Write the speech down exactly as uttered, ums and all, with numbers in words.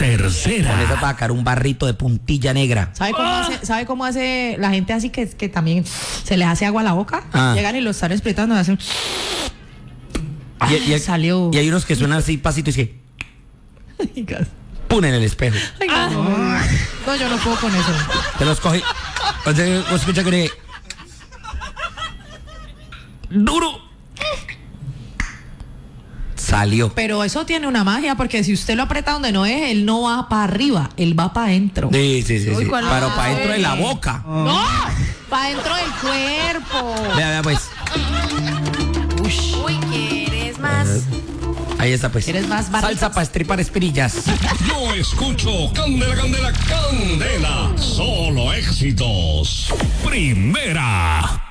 tercera. Con eso para sacar un barrito de puntilla negra. ¿Sabe cómo, Ah. hace, ¿Sabe cómo hace la gente así que, que también se les hace agua a la boca? Ah. Llegan y lo están espretando y hacen... Y, y- y- salió. y hay unos que suenan así pasito y que Ay, gas. pum en el espejo. Ay, no, no, no, yo no puedo con eso. Te los coge. O sea, o escucha que le- duro. Salió. Pero eso tiene una magia, porque si usted lo aprieta donde no es, él no va para arriba, él va para adentro. Sí, sí, sí. Uy, sí. ¿cuál Pero va? para dentro de la Ay. boca. ¡No! Para adentro del cuerpo. Vea, vea, pues. Uy, ¿quieres más? Ahí está, pues. ¿Quieres más barritas? Salsa para estripar espirillas. Yo escucho Candela, Candela, Candela. Solo éxitos. Primera.